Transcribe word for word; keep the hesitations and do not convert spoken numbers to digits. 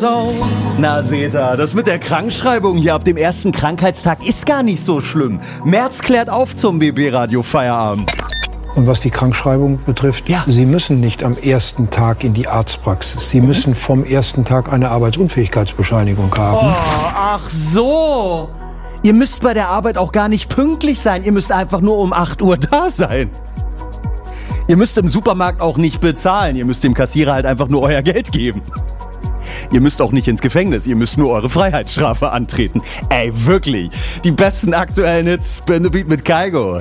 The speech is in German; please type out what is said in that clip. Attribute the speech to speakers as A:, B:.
A: old.
B: Na seht ihr, das mit der Krankschreibung hier ab dem ersten Krankheitstag ist gar nicht so schlimm. Merz klärt auf zum B B-Radio Feierabend.
C: Und was die Krankschreibung betrifft,
B: ja.
C: Sie müssen nicht am ersten Tag in die Arztpraxis. Sie müssen vom ersten Tag eine Arbeitsunfähigkeitsbescheinigung haben.
B: Oh, ach so. Ihr müsst bei der Arbeit auch gar nicht pünktlich sein. Ihr müsst einfach nur um acht Uhr da sein. Ihr müsst im Supermarkt auch nicht bezahlen. Ihr müsst dem Kassierer halt einfach nur euer Geld geben. Ihr müsst auch nicht ins Gefängnis. Ihr müsst nur eure Freiheitsstrafe antreten. Ey, wirklich. Die besten aktuellen Hits, Spin the Beat mit Kaigo.